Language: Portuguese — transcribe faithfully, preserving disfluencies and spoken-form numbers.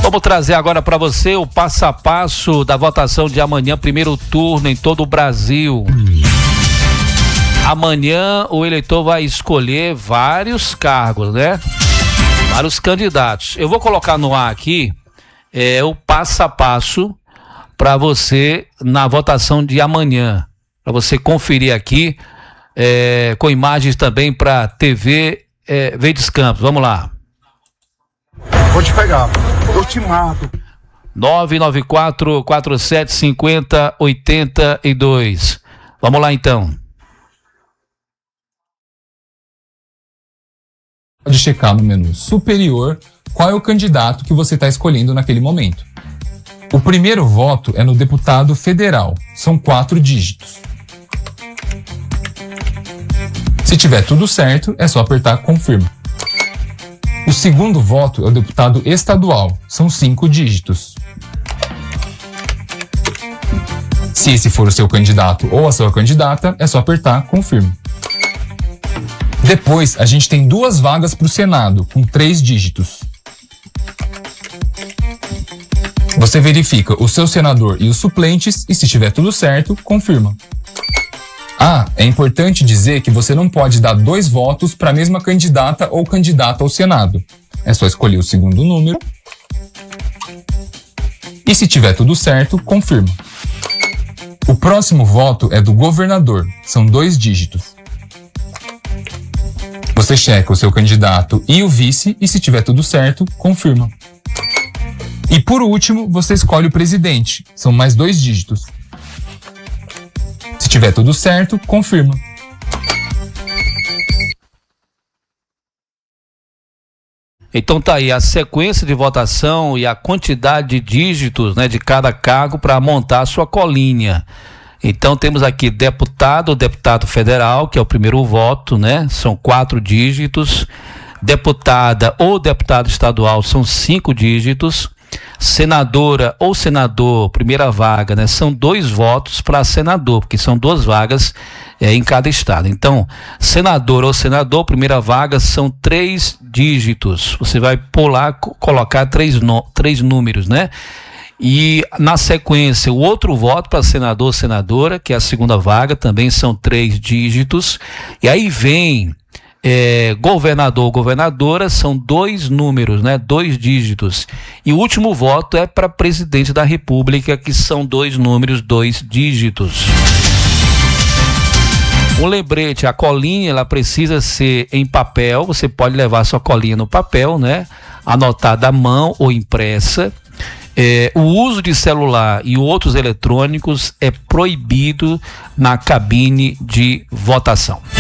Vamos trazer agora para você o passo a passo da votação de amanhã, primeiro turno em todo o Brasil. Amanhã o eleitor vai escolher vários cargos, né? Vários candidatos. Eu vou colocar no ar aqui é, o passo a passo para você na votação de amanhã. Para você conferir aqui é, com imagens também para T V é, Verdes Campos. Vamos lá. Vou te pegar, eu te mato. nove nove quatro, quatro sete cinco zero, oito dois. Vamos lá então. Pode checar no menu superior qual é o candidato que você está escolhendo naquele momento. O primeiro voto é no deputado federal, são quatro dígitos. Se tiver tudo certo, é só apertar confirma. O segundo voto é o deputado estadual, são cinco dígitos. Se esse for o seu candidato ou a sua candidata, é só apertar confirma. Depois, a gente tem duas vagas para o Senado, com três dígitos. Você verifica o seu senador e os suplentes e, se tiver tudo certo, confirma. Ah, é importante dizer que você não pode dar dois votos para a mesma candidata ou candidato ao Senado. É só escolher o segundo número. E se tiver tudo certo, confirma. O próximo voto é do governador, são dois dígitos. Você checa o seu candidato e o vice e, se tiver tudo certo, confirma. E por último, você escolhe o presidente, são mais dois dígitos. Se tiver tudo certo, confirma. Então tá aí a sequência de votação e a quantidade de dígitos, né, de cada cargo para montar a sua colinha. Então temos aqui deputado, deputado federal, que é o primeiro voto, né? São quatro dígitos. Deputada ou deputado estadual são cinco dígitos. Senadora ou senador, primeira vaga, né? São dois votos para senador, porque são duas vagas é, em cada estado. Então, senador ou senador, primeira vaga, são três dígitos. Você vai pular, colocar três, no, três números, né? E na sequência, o outro voto para senador ou senadora, que é a segunda vaga, também são três dígitos. E aí vem É, governador ou governadora, são dois números, né? Dois dígitos. E o último voto é para presidente da República, que são dois números, dois dígitos. Um lembrete, a colinha ela precisa ser em papel, você pode levar sua colinha no papel, né? Anotada à mão ou impressa. É, o uso de celular e outros eletrônicos é proibido na cabine de votação.